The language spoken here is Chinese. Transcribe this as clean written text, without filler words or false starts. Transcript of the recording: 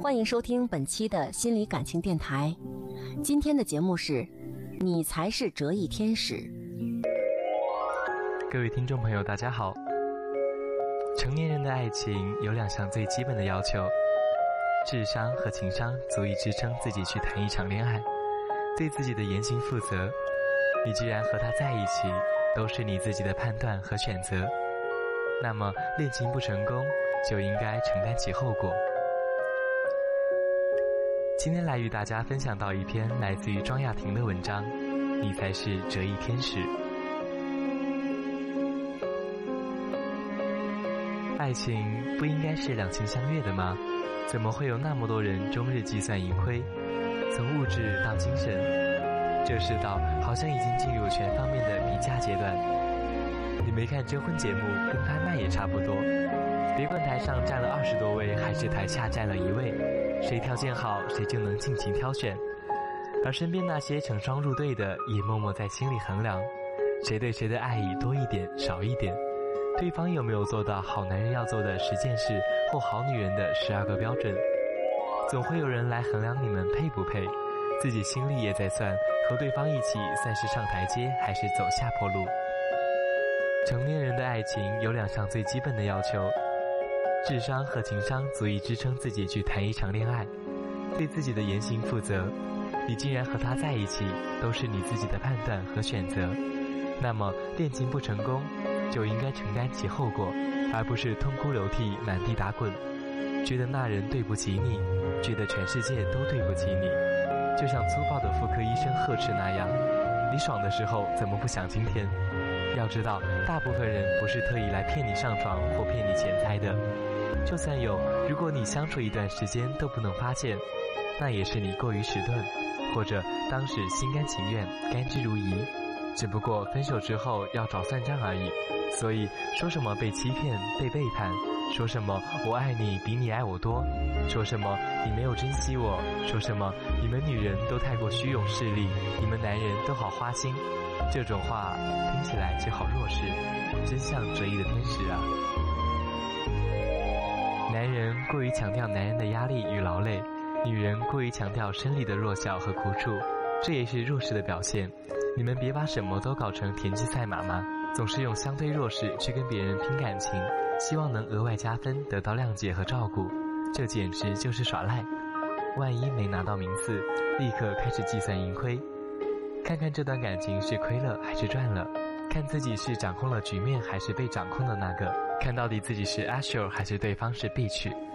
欢迎收听本期的心理感情电台。今天的节目是你才是折翼天使。 各位听众朋友大家好。成年人的爱情有2项最基本的要求，智商和情商足以支撑自己去谈一场恋爱，对自己的言行负责。你既然和他在一起，都是你自己的判断和选择，那么恋情不成功就应该承担其后果。今天来与大家分享到一篇来自于庄亚婷的文章，你才是折翼天使。爱情不应该是两情相悦的吗？怎么会有那么多人终日计算盈亏？从物质到精神，这世道好像已经进入全方面的比价阶段。你没看征婚节目跟拍卖也差不多，别管台上站了20多位还是台下站了1位，谁条件好谁就能尽情挑选。而身边那些成双入对的也默默在心里衡量，谁对谁的爱意多一点少一点，对方有没有做到好男人要做的10件事或好女人的12个标准。总会有人来衡量你们配不配，自己心里也在算和对方一起算是上台阶还是走下坡路。成年人的爱情有2项最基本的要求，智商和情商足以支撑自己去谈一场恋爱，对自己的言行负责。你既然和他在一起，都是你自己的判断和选择，那么恋情不成功就应该承担其后果，而不是痛哭流涕满地打滚，觉得那人对不起你，觉得全世界都对不起你。就像粗暴的妇科医生呵斥那样，你爽的时候怎么不想今天？要知道大部分人不是特意来骗你上床或骗你钱财的，就算有，如果你相处一段时间都不能发现，那也是你过于迟钝，或者当时心甘情愿甘之如饴，只不过分手之后要找算账而已。所以说什么被欺骗被背叛，说什么我爱你比你爱我多，说什么你没有珍惜我，说什么你们女人都太过虚荣势利，你们男人都好花心，这种话听起来就好弱势，真像折翼的天使啊。男人过于强调男人的压力与劳累，女人过于强调生理的弱小和苦楚，这也是弱势的表现。你们别把什么都搞成田忌赛马嘛，总是用相对弱势去跟别人拼感情，希望能额外加分得到谅解和照顾，这简直就是耍赖。万一没拿到名次，立刻开始计算盈亏，看看这段感情是亏了还是赚了，看自己是掌控了局面还是被掌控的那个，看到底自己是 Asher 还是对方是 Bitch。